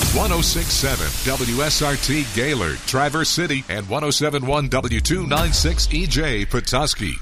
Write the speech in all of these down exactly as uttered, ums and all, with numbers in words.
one oh six point seven W S R T Gaylord, Traverse City, and one oh seven point one W two ninety-six E J Petoskey.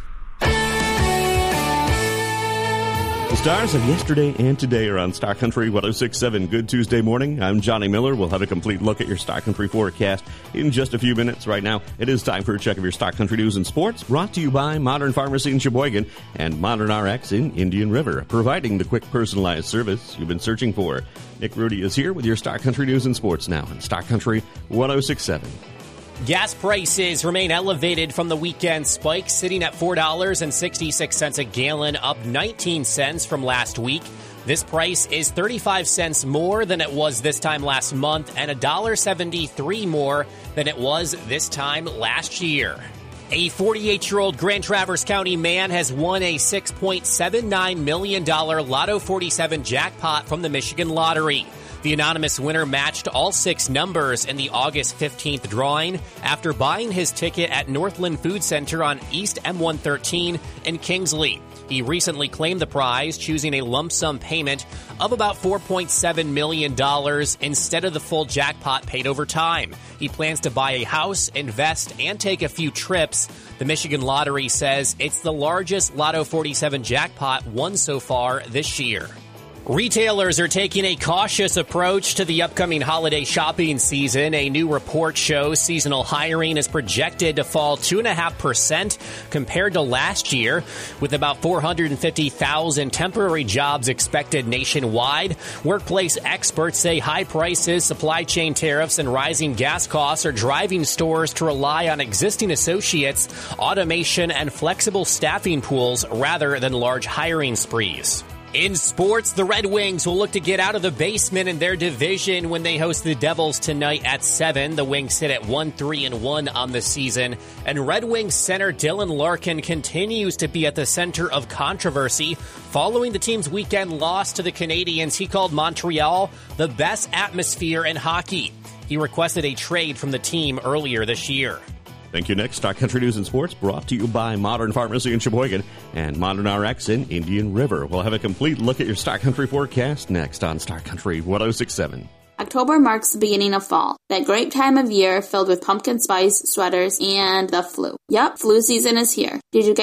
The stars of yesterday and today are on Star Country one oh six point seven. Good Tuesday morning. I'm Johnny Miller. We'll have a complete look at your Star Country forecast in just a few minutes. Right now, it is time for a check of your Star Country news and sports, brought to you by Modern Pharmacy in Sheboygan and Modern R X in Indian River, providing the quick, personalized service you've been searching for. Nick Rudy is here with your Star Country news and sports now on Star Country one oh six point seven. Gas prices remain elevated from the weekend spike, sitting at four dollars and sixty-six cents a gallon, up nineteen cents from last week. This price is thirty-five cents more than it was this time last month and one dollar and seventy-three cents more than it was this time last year. A forty-eight-year-old Grand Traverse County man has won a six point seven nine million dollars Lotto forty-seven jackpot from the Michigan Lottery. The anonymous winner matched all six numbers in the August fifteenth drawing after buying his ticket at Northland Food Center on East M one thirteen in Kingsley. He recently claimed the prize, choosing a lump sum payment of about four point seven million dollars instead of the full jackpot paid over time. He plans to buy a house, invest, and take a few trips. The Michigan Lottery says it's the largest Lotto forty-seven jackpot won so far this year. Retailers are taking a cautious approach to the upcoming holiday shopping season. A new report shows seasonal hiring is projected to fall two point five percent compared to last year, with about four hundred fifty thousand temporary jobs expected nationwide. Workplace experts say high prices, supply chain tariffs, and rising gas costs are driving stores to rely on existing associates, automation, and flexible staffing pools rather than large hiring sprees. In sports, the Red Wings will look to get out of the basement in their division when they host the Devils tonight at seven. The Wings sit at one three and one on the season, and Red Wings center Dylan Larkin continues to be at the center of controversy. Following the team's weekend loss to the Canadiens, he called Montreal the best atmosphere in hockey. He requested a trade from the team earlier this year. Thank you, Nick. Star Country News and Sports brought to you by Modern Pharmacy in Sheboygan and Modern R X in Indian River. We'll have a complete look at your Star Country forecast next on Star Country one oh six point seven. October marks the beginning of fall, that great time of year filled with pumpkin spice, sweaters, and the flu. Yep, flu season is here. Did you get